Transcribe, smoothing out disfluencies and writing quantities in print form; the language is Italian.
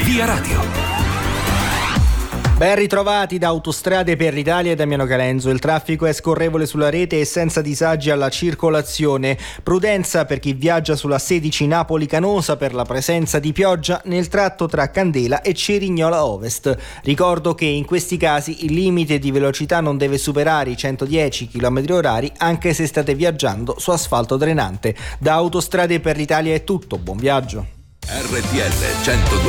Via Radio. Ben ritrovati da Autostrade per l'Italia e Damiano Calenzo. Il traffico è scorrevole sulla rete e senza disagi alla circolazione. Prudenza per chi viaggia sulla 16 Napoli-Canosa per la presenza di pioggia nel tratto tra Candela e Cerignola Ovest. Ricordo che in questi casi il limite di velocità non deve superare i 110 km/h anche se state viaggiando su asfalto drenante. Da Autostrade per l'Italia è tutto, buon viaggio. RTL 102.